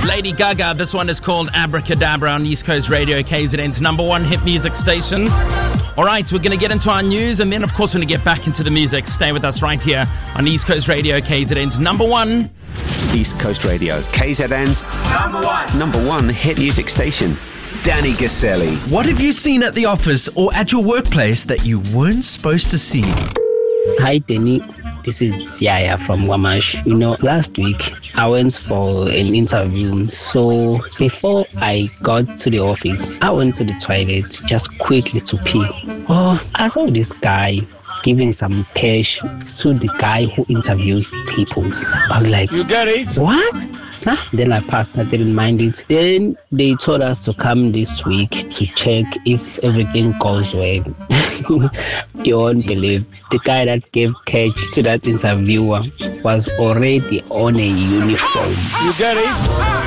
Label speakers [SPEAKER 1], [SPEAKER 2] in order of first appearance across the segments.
[SPEAKER 1] Lady Gaga, this one is called Abracadabra on East Coast Radio, KZN's number one hit music station. All right, we're going to get into our news, and then, of course, we're going to get back into the music. Stay with us right here on East Coast Radio, KZN's number one.
[SPEAKER 2] East Coast Radio, KZN's number one hit music station. Danny Gaselli.
[SPEAKER 3] What have you seen at the office or at your workplace that you weren't supposed to see?
[SPEAKER 4] Hi, Danny. This is Yaya from Wamash. Last week I went for an interview. So before I got to the office, I went to the toilet just quickly to pee. I saw this guy giving some cash to the guy who interviews people. I was like,
[SPEAKER 5] you get it?
[SPEAKER 4] What? Then I passed. I didn't mind it. Then they told us to come this week to check if everything goes well. You won't believe, the guy that gave cash to that interviewer was already on a uniform.
[SPEAKER 5] You get it?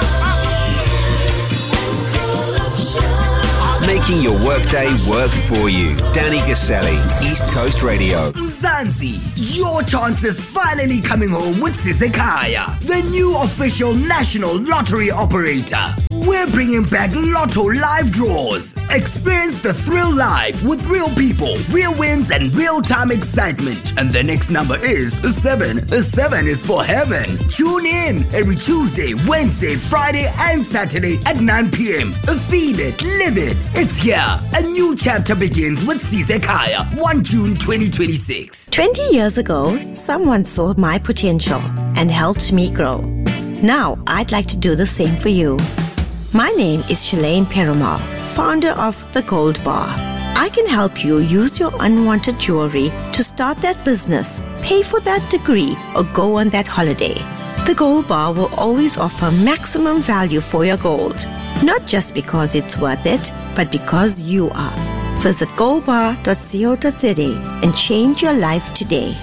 [SPEAKER 2] Making your workday work for you. Danny Gaselli, East Coast Radio.
[SPEAKER 6] Mzansi, your chance is finally coming home with Sisekaya, the new official national lottery operator. We're bringing back Lotto live draws. Experience the thrill live with real people, real wins, and real-time excitement. And the next number is 7. 7 is for heaven. Tune in every Tuesday, Wednesday, Friday, and Saturday at 9 p.m. Feel it, live it. It's here. A new chapter begins with Sisekaya, 1 June 2026.
[SPEAKER 7] 20 years ago, someone saw my potential and helped me grow. Now, I'd like to do the same for you. My name is Shalane Perumal, founder of The Gold Bar. I can help you use your unwanted jewelry to start that business, pay for that degree, or go on that holiday. The Gold Bar will always offer maximum value for your gold. Not just because it's worth it, but because you are. Visit goldbar.co.za and change your life today.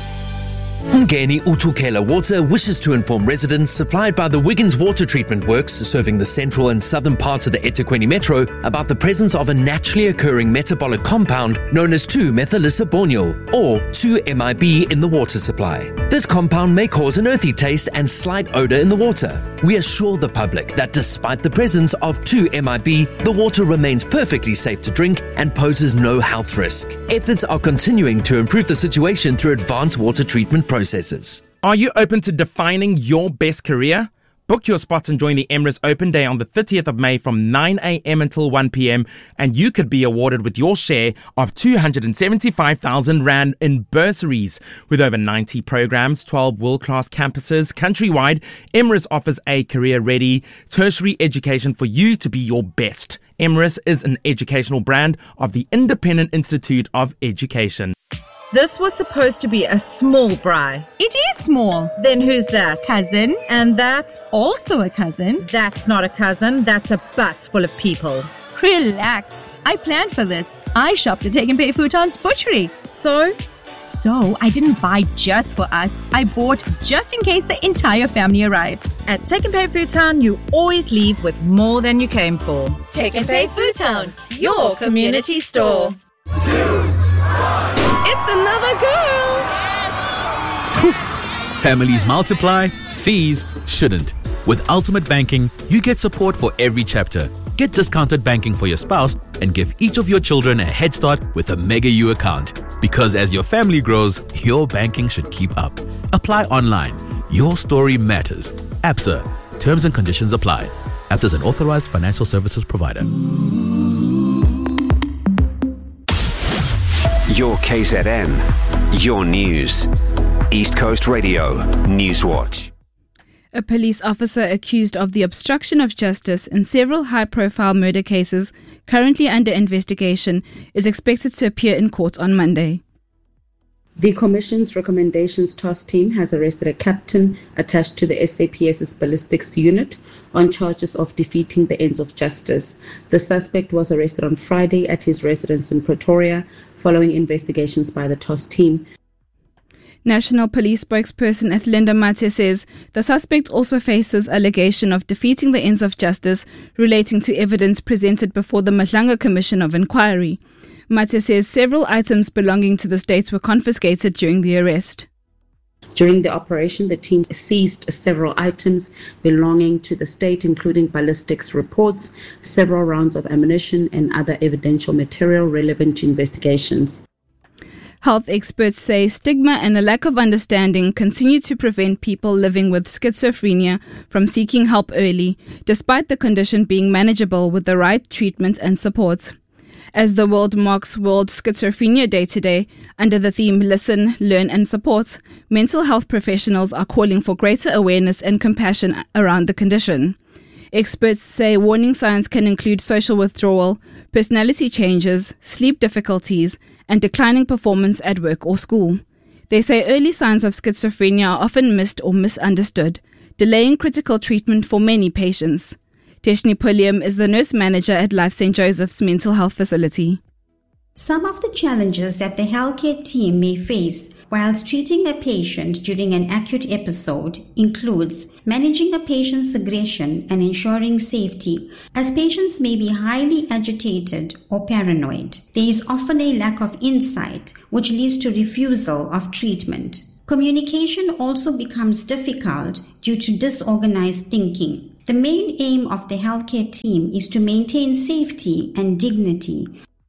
[SPEAKER 3] Mgeni Utukela Water wishes to inform residents supplied by the Wiggins Water Treatment Works serving the central and southern parts of the eThekwini Metro about the presence of a naturally occurring metabolic compound known as 2-methylisibonyl or 2-MIB in the water supply. This compound may cause an earthy taste and slight odor in the water. We assure the public that despite the presence of 2-MIB, the water remains perfectly safe to drink and poses no health risk. Efforts are continuing to improve the situation through advanced water treatment processes.
[SPEAKER 1] Are you open to defining your best career? Book your spots and join the Emirates Open Day on the 30th of May from 9 a.m. until 1 p.m. and you could be awarded with your share of 275,000 Rand in bursaries. With over 90 programs, 12 world-class campuses countrywide, Emirates offers a career-ready tertiary education for you to be your best. Emirates is an educational brand of the Independent Institute of Education.
[SPEAKER 8] This was supposed to be a small braai.
[SPEAKER 9] It is small.
[SPEAKER 8] Then who's that?
[SPEAKER 9] Cousin.
[SPEAKER 8] And that?
[SPEAKER 9] Also a cousin.
[SPEAKER 8] That's not a cousin. That's a bus full of people.
[SPEAKER 9] Relax. I planned for this. I shopped at Take and Pay Futon's butchery.
[SPEAKER 8] So
[SPEAKER 9] I didn't buy just for us. I bought just in case the entire family arrives.
[SPEAKER 8] At Take and Pay Futon, you always leave with more than you came for.
[SPEAKER 10] Take and Pay Futon, your community store.
[SPEAKER 11] 2, 1.
[SPEAKER 10] It's another girl.
[SPEAKER 12] Yes. Families multiply, fees shouldn't. With Ultimate Banking, you get support for every chapter. Get discounted banking for your spouse and give each of your children a head start with a Mega U account. Because as your family grows, your banking should keep up. Apply online. Your story matters. ABSA. Terms and conditions apply. ABSA is an authorized financial services provider.
[SPEAKER 2] Your KZN, your news. East Coast Radio, Newswatch.
[SPEAKER 13] A police officer accused of the obstruction of justice in several high-profile murder cases currently under investigation is expected to appear in court on Monday.
[SPEAKER 14] The Commission's recommendations task team has arrested a captain attached to the SAPS's ballistics unit on charges of defeating the ends of justice. The suspect was arrested on Friday at his residence in Pretoria following investigations by the task team.
[SPEAKER 13] National Police spokesperson Athlinda Mathe says the suspect also faces allegation of defeating the ends of justice relating to evidence presented before the Madlanga Commission of Inquiry. Mathe says several items belonging to the state were confiscated during the arrest.
[SPEAKER 14] During the operation, the team seized several items belonging to the state, including ballistics reports, several rounds of ammunition, and other evidential material relevant to investigations.
[SPEAKER 13] Health experts say stigma and a lack of understanding continue to prevent people living with schizophrenia from seeking help early, despite the condition being manageable with the right treatment and support. As the world marks World Schizophrenia Day today, under the theme Listen, Learn and Support, mental health professionals are calling for greater awareness and compassion around the condition. Experts say warning signs can include social withdrawal, personality changes, sleep difficulties, and declining performance at work or school. They say early signs of schizophrenia are often missed or misunderstood, delaying critical treatment for many patients. Teshni Pulliam is the nurse manager at Life St. Joseph's mental health facility.
[SPEAKER 5] Some of the challenges that the healthcare team may face whilst treating a patient during an acute episode includes managing a patient's aggression and ensuring safety, as patients may be highly agitated or paranoid. There is often a lack of insight, which leads to refusal of treatment. Communication also becomes difficult due to disorganized thinking. The main aim of the healthcare team is to maintain safety and dignity.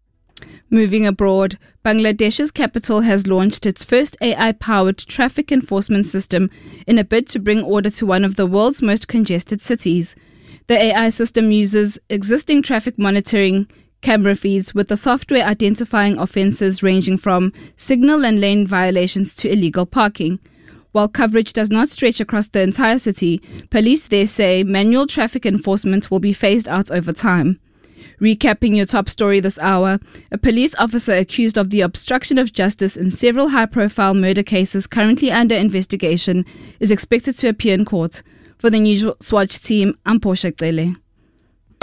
[SPEAKER 13] Moving abroad, Bangladesh's capital has launched its first AI-powered traffic enforcement system in a bid to bring order to one of the world's most congested cities. The AI system uses existing traffic monitoring camera feeds with the software identifying offences ranging from signal and lane violations to illegal parking. While coverage does not stretch across the entire city, police there say manual traffic enforcement will be phased out over time. Recapping your top story this hour, a police officer accused of the obstruction of justice in several high-profile murder cases currently under investigation is expected to appear in court. For the Newswatch team, I'm Portia Cele.